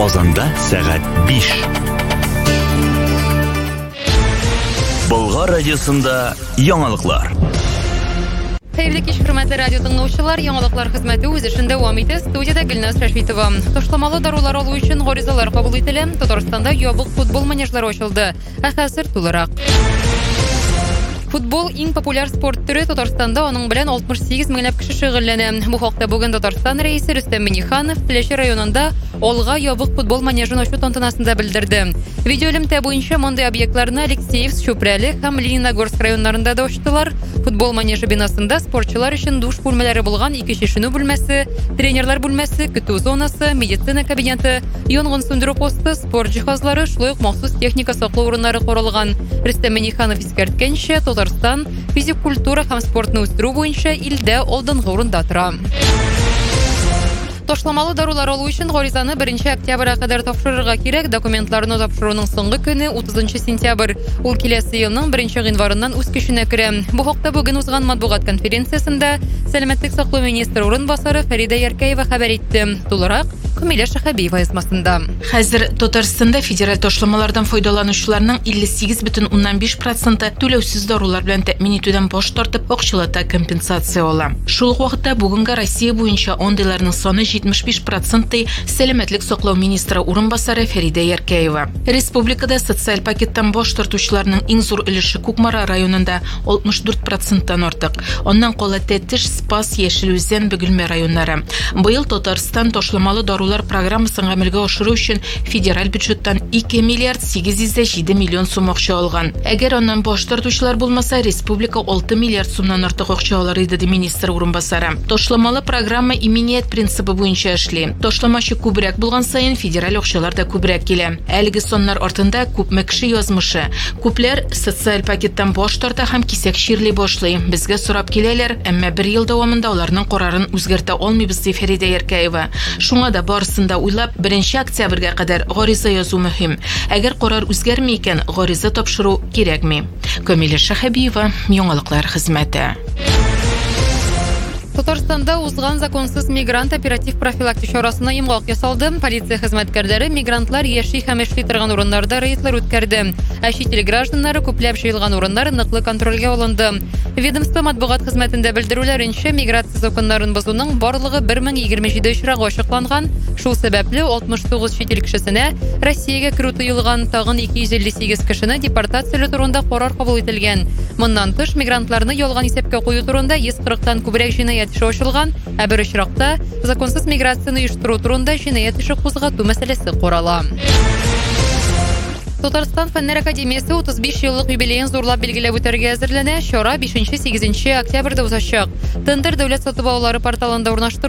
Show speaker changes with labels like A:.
A: Казанда сәгать 5. Болгар радиосында яңалыклар.
B: Хәерле кич, хөрмәтле радио тыңлаучылар, яңалыклар хезмәте үз эшен дәвам итә. Студиядә Гөлназ Рәшитова. Ташламалы дарулар алу өчен гаризалар кабул ителә. Татарстанда ябык футбол манежлары ачылды. Хәзер тулырак. Футбол иң популяр спорт түрі. Татарстанда аның белән 68 меңләп кеше шөгыльләнә. Бу хакта бүген Татарстан рәисе Рөстәм Миңнеханов Теләче районында Алга ябык футбол манежын ачу тантанасында белдерде. Видеолемтә буенча мондый объектларны Алексеевск, Чүпрәле һәм Лениногорск районнарында да ачтылар. Футбол манежы бинасында спортчылар өчен душ бүлмәләре булган 2 чишенү бүлмәсе, тренерлар бүлмәсе, көтү зонасы, медицина кабинеты, янгын сүндерү посты, спорт җиһазлары, шулай ук махсус техника саклау урыннары корылган. Рөстәм Миңнеханов искәрткәнчә, Татарстан физик культура һәм спортны үстерү буенча илдә алдынгы урында тора. Ташламалы дарулар алу өчен гаризаны 1 октябрьгә кадәр тапшырырга кирәк. Документларны тапшыруның соңгы көне 30 сентябрь. Ул киләсе елның 1 гыйнварыннан үз көченә керә. Бу хакта бүген узган матбугат конференциясендә сәламәтлек саклау министры урынбасары Фәридә Яркәева хәбәр итте. Тулырак Камилә Шәһәбиева язмасында.
C: Хәзер Татарстанда федераль ташламалардан файдаланучыларның 58,5% түләүсез дарулар белән тәэмин итүдән баш тартып, акчалата компенсация ала. Шул ук вакытта бүгенге Россия буенча ондайларның саны 75% сәламәтлек саклау министры урынбасары Фәридә Яркәева. Республикада социаль пакеттан баш тартучыларның иң зур өлеше Кукмара районында 64%-тан артык. Аннан кала Тәтеш, Спас, Яшелүзән, Бөгелмә районнары. Быел Татарстан ташламалы дарулар программасын гамәлгә ашыру өчен федераль бюджеттан 2 миллиард 807 миллион сум акча алган. Әгәр аннан баш тартучылар булмаса, республика 6 миллиард сумнан артык акча алыр иде, ди министр урынбасары. Ташламалы программа иминiyet принципы буенча эшли. Ташламачы күбрәк булган саен федераль акчалар да күбрәк килә. Әлеге соннар артында күпме кеше язмышы. Күпләр социаль пакеттан баш тарта һәм кисәк чирли башлый. Безгә сорап киләләр, әмма 1 ел дәвамында аларның карарын үзгәртә алмыйбыз, ди Фәридә Яркәева. Шуңа да барысында уйлап 1 октябрьгә кадәр гариза язу мөһим. Әгәр карар үзгәрми икән, гариза тапшыру кирәкми. Камилә Шәһәбиева, яңалыклар хезмәте.
B: Татарстанда узган законсыз мигрант оператив профилактик чарасына йомгак ясалды. Полиция хезмәткәрләре мигрантлар яши һәм эшли торган урыннарда рейдлар үткәрде. Ә чит ил гражданнары күпләп җыелган урыннар ныклы контрольгә алынды. Ведомство матбугат хезмәтендә белдерүләренчә, миграция законнарын бозуның барлыгы 1027 очрагы ачыкланган. Шул сәбәпле 69 чит ил кешесенә Россиягә керү тыелган, тагын 258 кешене депортацияле турында карар кабул ителгән. Моннан тыш мигрантларны ялган исәпкә кую турында 140-тан күбрәк җинаять эше ачылган, ә бер очракта законсыз миграцияны оештыру турында җинаять эше кузгату мәсьәләсе карала. Татарстан Фәннәр академиясе 35 еллык юбилеен зурлап билгеләп үтәргә әзерләнә. Чара 5-8 октябрьдә узачак. Тендер дәүләт сатып алулары порталында урнаштырылган.